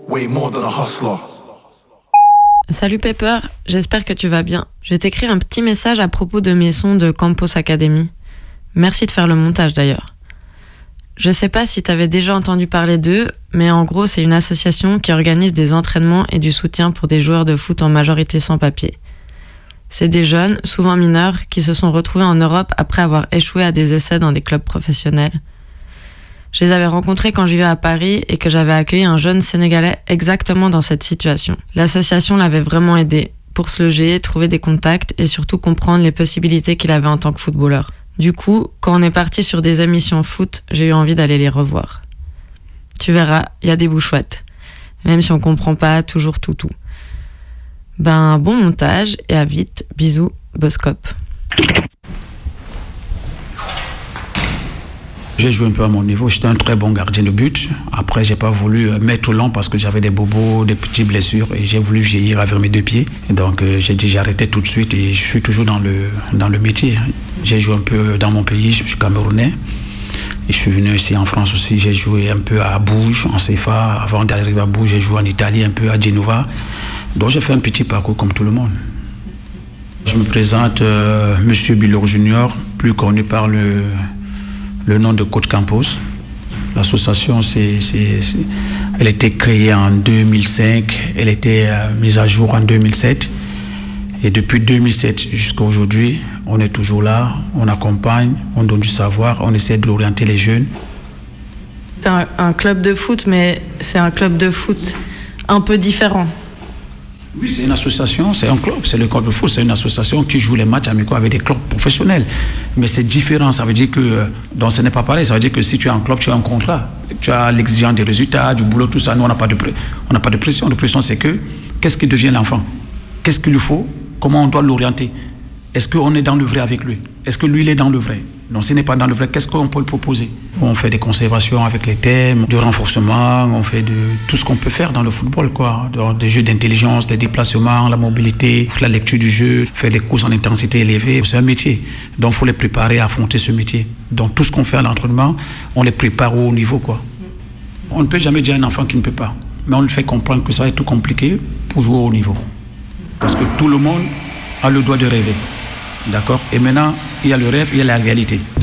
way more than a hustler. Salut Pepper, j'espère que tu vas bien. Je vais t'écrire un petit message à propos de mes sons de Campos Academy. Merci de faire le montage d'ailleurs. Je sais pas si t'avais déjà entendu parler d'eux, mais en gros c'est une association qui organise des entraînements et du soutien pour des joueurs de foot en majorité sans papier. C'est des jeunes, souvent mineurs, qui se sont retrouvés en Europe après avoir échoué à des essais dans des clubs professionnels. Je les avais rencontrés quand je vivais à Paris et que j'avais accueilli un jeune Sénégalais exactement dans cette situation. L'association l'avait vraiment aidé pour se loger, trouver des contacts et surtout comprendre les possibilités qu'il avait en tant que footballeur. Du coup, quand on est parti sur des émissions foot, j'ai eu envie d'aller les revoir. Tu verras, il y a des bouts chouettes, même si on comprend pas toujours tout. Ben, bon montage et à vite, bisous, Boscop. J'ai joué un peu à mon niveau, j'étais un très bon gardien de but. Après, j'ai pas voulu mettre long parce que j'avais des bobos, des petites blessures et j'ai voulu vieillir avec mes deux pieds. Et donc j'ai dit j'arrêtais tout de suite et je suis toujours dans le métier. J'ai joué un peu dans mon pays, je suis camerounais. Et je suis venu ici en France aussi, j'ai joué un peu à Bouge, en CFA. Avant d'arriver à Bouge, j'ai joué en Italie, un peu à Genova. Donc j'ai fait un petit parcours comme tout le monde. Je me présente Monsieur Bilor Junior, plus connu par le nom de Coach Campos. L'association, elle a été créée en 2005, elle a été mise à jour en 2007. Et depuis 2007 jusqu'à aujourd'hui, on est toujours là, on accompagne, on donne du savoir, on essaie d'orienter les jeunes. C'est un club de foot, mais c'est un club de foot un peu différent. Oui, c'est une association, c'est un club, c'est le club de foot, c'est une association qui joue les matchs amicaux avec des clubs professionnels. Mais c'est différent, ça veut dire que, donc ce n'est pas pareil, ça veut dire que si tu as un club, tu as un contrat. Tu as l'exigence des résultats, du boulot, tout ça. Nous, on n'a pas de pression. La pression, c'est que, qu'est-ce qui devient l'enfant? Qu'est-ce qu'il lui faut? Comment on doit l'orienter? Est-ce qu'on est dans le vrai avec lui? Est-ce que lui, il est dans le vrai? Non, s'il n'est pas dans le vrai, qu'est-ce qu'on peut lui proposer? On fait des conservations avec les thèmes, de renforcement, on fait de tout ce qu'on peut faire dans le football, quoi. Des jeux d'intelligence, des déplacements, la mobilité, la lecture du jeu, faire des courses en intensité élevée. C'est un métier. Donc, il faut les préparer à affronter ce métier. Donc, tout ce qu'on fait à l'entraînement, on les prépare au haut niveau, quoi. On ne peut jamais dire à un enfant qui ne peut pas. Mais on lui fait comprendre que ça va être tout compliqué pour jouer au haut niveau. Parce que tout le monde a le droit de rêver. D'accord? Et maintenant, il y a le rêve, il y a la réalité.